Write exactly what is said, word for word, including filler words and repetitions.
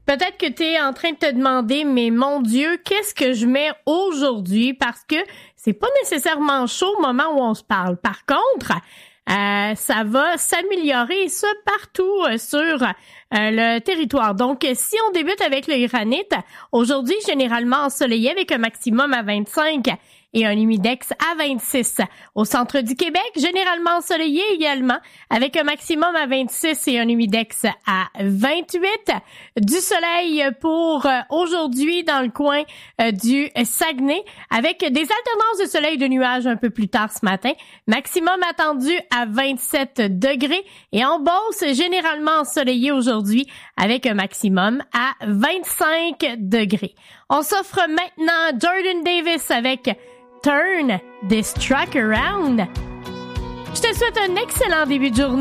Peut-être que tu es en train de te demander, mais mon Dieu, qu'est-ce que je mets aujourd'hui? Parce que c'est pas nécessairement chaud au moment où on se parle. Par contre, euh, ça va s'améliorer, et ça partout euh, sur euh, le territoire. Donc, si on débute avec le granit, aujourd'hui, généralement ensoleillé avec un maximum à vingt-cinq et un humidex à vingt-six. Au centre du Québec, généralement ensoleillé également, avec un maximum à vingt-six et un humidex à vingt-huit. Du soleil pour euh, aujourd'hui dans le coin euh, du Saguenay, avec des alternances de soleil et de nuages un peu plus tard ce matin. Maximum attendu à vingt-sept degrés. Et en Beauce, généralement ensoleillé aujourd'hui, avec un maximum à vingt-cinq degrés. On s'offre maintenant Jordan Davis avec Turn This Truck Around. Je te souhaite un excellent début de journée.